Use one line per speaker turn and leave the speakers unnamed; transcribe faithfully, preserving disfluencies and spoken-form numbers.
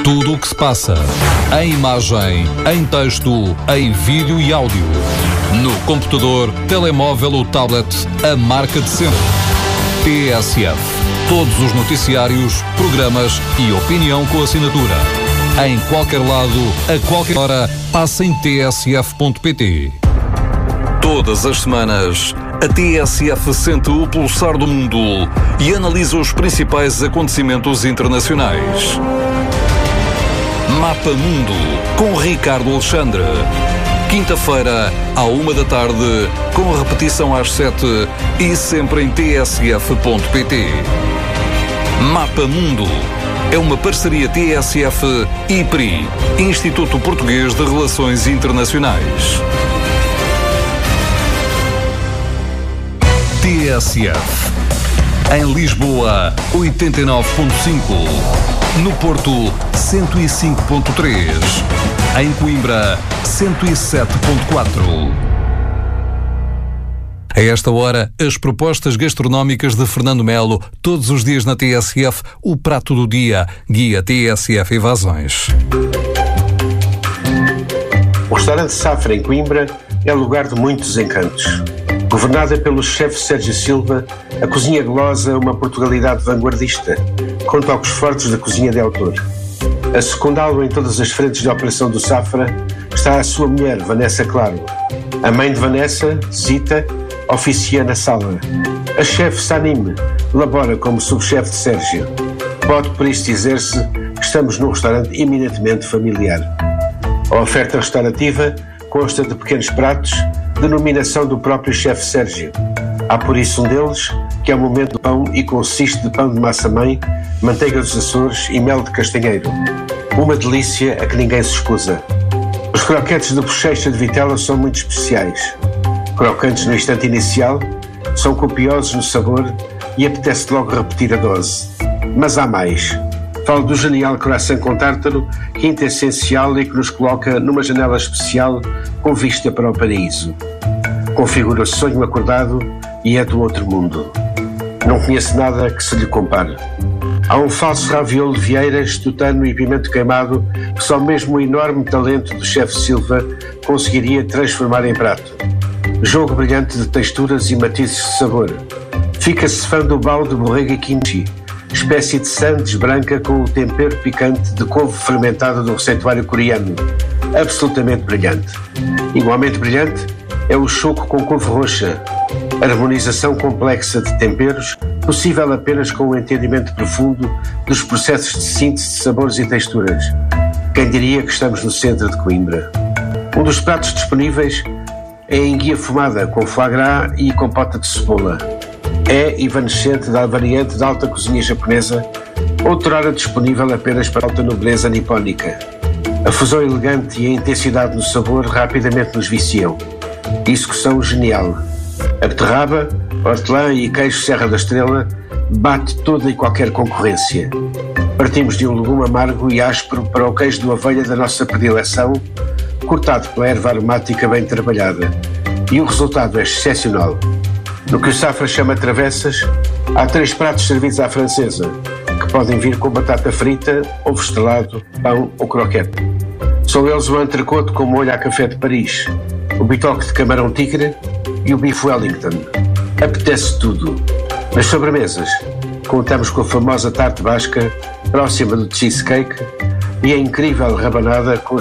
Tudo o que se passa, em imagem, em texto, em vídeo e áudio. No computador, telemóvel ou tablet, a marca de sempre. T S F. Todos os noticiários, programas e opinião com assinatura. Em qualquer lado, a qualquer hora, passa em t s f ponto p t. Todas as semanas, a T S F sente o pulsar do mundo e analisa os principais acontecimentos internacionais. Mapa Mundo, com Ricardo Alexandre. Quinta-feira, à uma da tarde, com repetição às sete e sempre em t s f ponto p t. Mapa Mundo é uma parceria T S F e I P R I, Instituto Português de Relações Internacionais. T S F. Em Lisboa, oitenta e nove ponto cinco. No Porto, cento e cinco ponto três. Em Coimbra, cento e sete ponto quatro. A esta hora, as propostas gastronómicas de Fernando Melo, todos os dias na T S F, o prato do dia, guia T S F Evasões.
O restaurante Safra, em Coimbra, é lugar de muitos encantos. Governada pelo chefe Sérgio Silva, a cozinha gulosa é uma Portugalidade vanguardista, com toques fortes da cozinha de autor. A secundá-lo em todas as frentes de operação do Safra está a sua mulher, Vanessa Claro. A mãe de Vanessa, Zita, oficia na sala. A chefe Sanim labora como subchefe de Sérgio. Pode por isso dizer-se que estamos num restaurante eminentemente familiar. A oferta restaurativa consta de pequenos pratos, denominação do próprio chefe Sérgio. Há por isso um deles, que é o momento do pão e consiste de pão de massa-mãe, manteiga dos Açores e mel de castanheiro. Uma delícia a que ninguém se escusa. Os croquetes de bochecha de vitela são muito especiais. Crocantes no instante inicial, são copiosos no sabor e apetece logo repetir a dose. Mas há mais. Falo do genial croissant com tártaro, quinta essencial e que nos coloca numa janela especial com vista para o paraíso. Configura o sonho acordado e é do outro mundo. Não conheço nada que se lhe compare. Há um falso raviolo de vieiras, tutano e pimento queimado que só mesmo o enorme talento do chefe Silva conseguiria transformar em prato. Jogo brilhante de texturas e matizes de sabor. Fica-se fã do bao de borrega e kimchi, espécie de sandes branca com o tempero picante de couve fermentado do receituário coreano. Absolutamente brilhante. Igualmente brilhante é o choco com couve roxa, harmonização complexa de temperos, possível apenas com o entendimento profundo dos processos de síntese de sabores e texturas. Quem diria que estamos no centro de Coimbra? Um dos pratos disponíveis é a enguia fumada, com foie gras e compota de cebola. É evanescente da variante da alta cozinha japonesa, outrora disponível apenas para a alta nobreza nipónica. A fusão elegante e a intensidade no sabor rapidamente nos viciam. Discussão genial. A beterraba, hortelã e queijo Serra da Estrela bate toda e qualquer concorrência. Partimos de um legume amargo e áspero para o queijo de ovelha da nossa predileção, cortado pela erva aromática bem trabalhada. E o resultado é excepcional. No que o Safra chama travessas, há três pratos servidos à francesa, que podem vir com batata frita, ovo estrelado, pão ou croquete. São eles o entrecôte com molho a café de Paris, o bitoque de camarão tigre e o bife Wellington. Apetece tudo. Nas sobremesas, contamos com a famosa tarte basca, próxima do cheesecake, e a incrível rabanada com